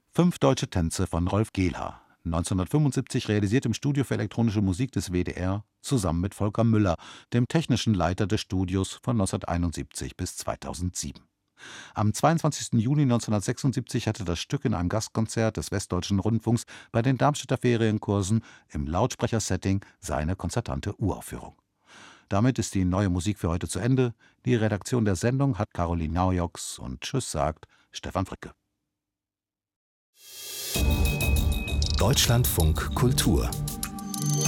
Fünf deutsche Tänze von Rolf Gehler, 1975 realisiert im Studio für elektronische Musik des WDR, zusammen mit Volker Müller, dem technischen Leiter des Studios von 1971 bis 2007. Am 22. Juni 1976 hatte das Stück in einem Gastkonzert des Westdeutschen Rundfunks bei den Darmstädter Ferienkursen im Lautsprechersetting seine konzertante Uraufführung. Damit ist die neue Musik für heute zu Ende. Die Redaktion der Sendung hat Caroline Naujoks und Tschüss sagt Stefan Fricke. Deutschlandfunk Kultur